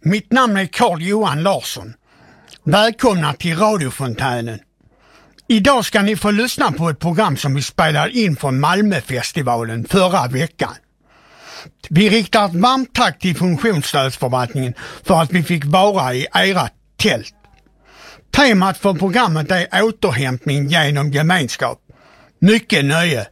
Mitt namn är Carl-Johan Larsson. Välkomna till radiofontänen. Idag ska ni få lyssna på ett program som vi spelade in från Malmöfestivalen förra veckan. Vi riktar ett varmt tack till funktionsstödsförvaltningen för att vi fick vara i era tält. Temat för programmet är återhämtning genom gemenskap. Mycket nöje!